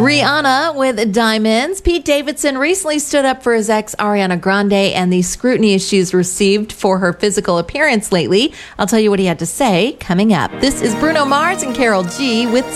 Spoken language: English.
Rihanna with Diamonds. Pete Davidson recently stood up for his ex Ariana Grande and the scrutiny she's received for her physical appearance lately. I'll tell you what he had to say coming up. This is Bruno Mars and Carol G with